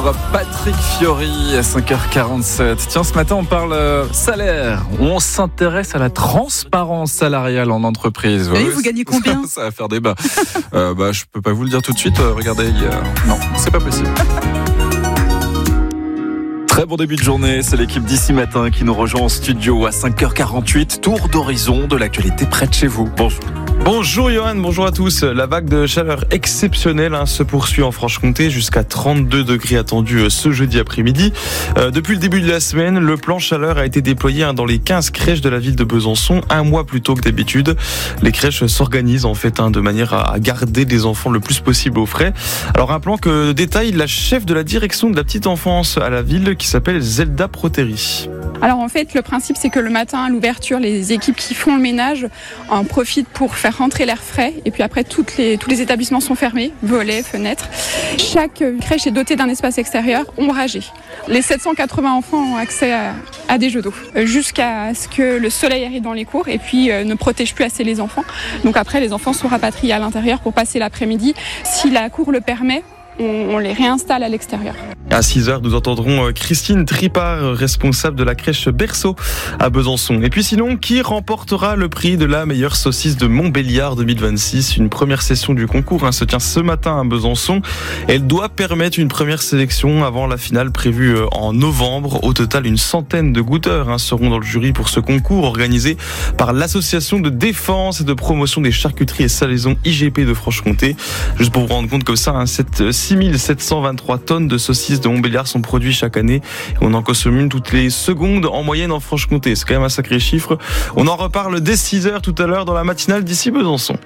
Patrick Fiori à 5h47. Tiens, ce matin, on parle salaire. On s'intéresse à la transparence salariale en entreprise. Oui, vous gagnez combien ? Ça va faire débat. Je peux pas vous le dire tout de suite. Regardez, non, c'est pas possible. Très bon début de journée, c'est l'équipe d'ici matin qui nous rejoint en studio à 5h48. Tour d'horizon de l'actualité près de chez vous. Bonjour. Bonjour Johan, bonjour à tous. La vague de chaleur exceptionnelle se poursuit en Franche-Comté jusqu'à 32 degrés attendus ce jeudi après-midi. Depuis le début de la semaine, le plan chaleur a été déployé dans les 15 crèches de la ville de Besançon, un mois plus tôt que d'habitude. Les crèches s'organisent en fait de manière à garder les enfants le plus possible au frais. Alors un plan que détaille la chef de la direction de la petite enfance à la ville qui s'appelle Zelda Proteri. Alors en fait, le principe c'est que le matin à l'ouverture, les équipes qui font le ménage en profitent pour faire rentrer l'air frais et puis après tous les établissements sont fermés, volets, fenêtres. Chaque crèche est dotée d'un espace extérieur ombragé. Les 780 enfants ont accès à des jeux d'eau jusqu'à ce que le soleil arrive dans les cours et puis ne protège plus assez les enfants. Donc après les enfants sont rapatriés à l'intérieur pour passer l'après-midi. Si la cour le permet, on les réinstalle à l'extérieur. À 6h, nous entendrons Christine Tripart, responsable de la crèche Berceau à Besançon. Et puis sinon, qui remportera le prix de la meilleure saucisse de Montbéliard 2026 ? Une première session du concours se tient ce matin à Besançon. Elle doit permettre une première sélection avant la finale prévue en novembre. Au total, une centaine de goûteurs seront dans le jury pour ce concours organisé par l'association de défense et de promotion des charcuteries et salaisons IGP de Franche-Comté. Juste pour vous rendre compte comme ça, 6723 tonnes de saucisses de Montbéliard sont produits chaque année. On en consomme une toutes les secondes en moyenne en Franche-Comté. C'est quand même un sacré chiffre. On en reparle dès 6h tout à l'heure dans la matinale d'ici Besançon.